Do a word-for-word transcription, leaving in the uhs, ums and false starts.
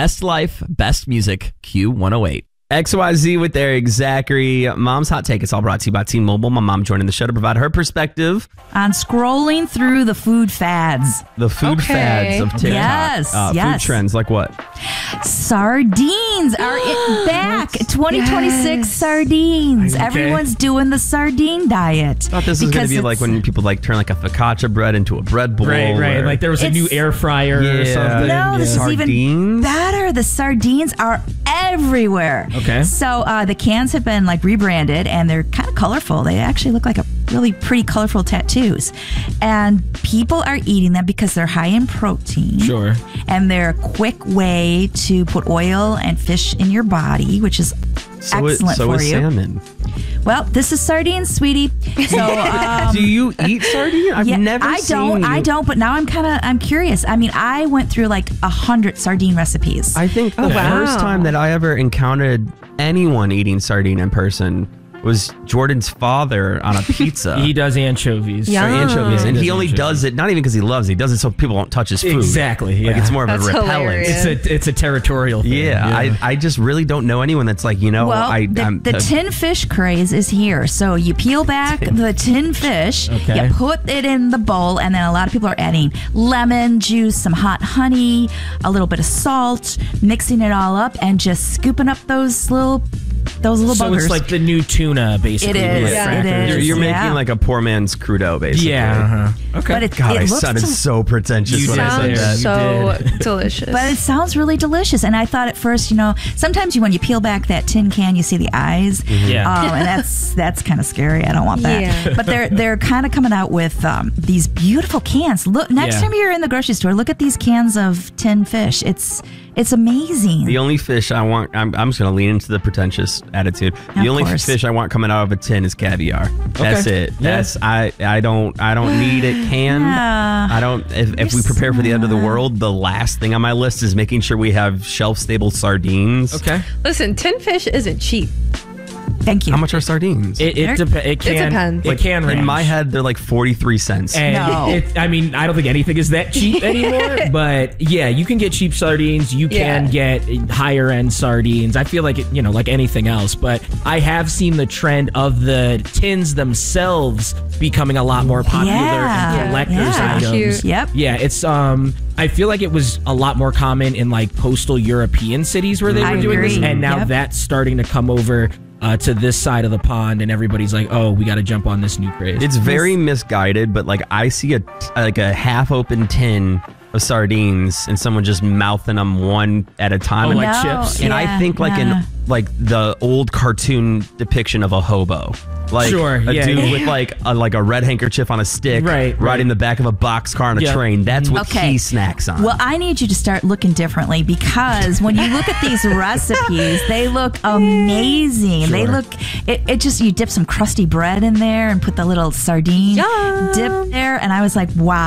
Best life, best music, Q one oh eight. X Y Z with Eric Zachary. Mom's Hot Take. It's all brought to you by T-Mobile. My mom joining the show to provide her perspective on scrolling through the food fads. The food Okay. fads of TikTok. Yes, uh, yes. Food trends like what? Sardines are it back. twenty twenty-six Yes. sardines. Okay. Everyone's doing the sardine diet. I thought this was going to because be like it's- when people like turn like a focaccia bread into a bread bowl. Right, right. or- Like there was a new It's- air fryer or Yeah. something. No, this yeah. is even Sardines? better. The sardines are everywhere. Okay. So uh, the cans have been like rebranded and they're kind of colorful. They actually look like a really pretty colorful tattoos. And people are eating them because they're high in protein. Sure. And they're a quick way to put oil and fish in your body, which is so excellent it, so for is you. salmon. Well, this is sardines, sweetie. So um, Do you eat sardine? I've yeah, never I seen don't. you. I don't. But now I'm kind of. I'm curious. I mean, I went through like a hundred sardine recipes. I think the Oh, wow. first time that I ever encountered anyone eating sardine in person was Jordan's father on a pizza. He does anchovies. Yeah. Or anchovies, Yeah, and he he does only anchovies. does it not even because he loves it. He does it so people won't touch his food. Exactly. Yeah. Like it's more of That's a repellent. hilarious. It's a it's a territorial thing. Yeah, I, I just really don't know anyone that's like, you know, well, I the, I'm, the uh, tin fish craze is here. So you peel back the tin fish, Okay. you put it in the bowl, and then a lot of people are adding lemon juice, some hot honey, a little bit of salt, mixing it all up, and just scooping up those little those little So buggers. it's like the new tuna, basically. It is, with yeah. it crackers. You're, is. you're Yeah. making like a poor man's crudo, basically. Yeah. Uh-huh. Okay. but it, God, it I looks sounded to- so pretentious You when I said did. that. so delicious. But it sounds really delicious, and I thought at first, you know, sometimes you when you peel back that tin can, you see the eyes, Yeah. um, and that's that's kind of scary. I don't want that. Yeah. But they're they're kind of coming out with um, these beautiful cans. Look, next Yeah. time you're in the grocery store, look at these cans of tin fish. It's it's amazing. The only fish I want, I'm, I'm just going to lean into the pretentious attitude. The Of only course. fish I want coming out of a tin is caviar. That's it. Yeah. That's I. I don't. I don't need it canned. Yeah. I don't. If, if we prepare for the end of the world, the last thing on my list is making sure we have shelf stable sardines. Okay. Listen, tin fish isn't cheap. Thank you. How much are sardines? It it, dep- it can depends. it can range. In my head, they're like forty-three cents. And No. it, I mean, I don't think anything is that cheap anymore. But yeah, you can get cheap sardines. You can Yeah. get higher end sardines. I feel like it, you know, like anything else. But I have seen the trend of the tins themselves becoming a lot more popular Yeah. and collector's Yeah. items. Cute. Yep. Yeah, it's um. I feel like it was a lot more common in like coastal European cities where they I were doing this, agree. and now Yep. that's starting to come over uh, to this side of the pond, and everybody's like, "Oh, we got to jump on this new craze." It's very misguided, but like I see a like a half open tin of sardines and someone just mouthing them one at a time. Oh, and like No, chips? And I yeah, think like yeah. an like the old cartoon depiction of a hobo. Like Sure, a yeah, dude yeah. with like a, like a red handkerchief on a stick, Right, riding right. the back of a boxcar on a Yeah. train. That's what Okay. he snacks on. Well, I need you to start looking differently because when you look at these recipes, they look amazing. They Sure. look, it, it just, you dip some crusty bread in there and put the little sardine Yum. dip there. And I was like, wow.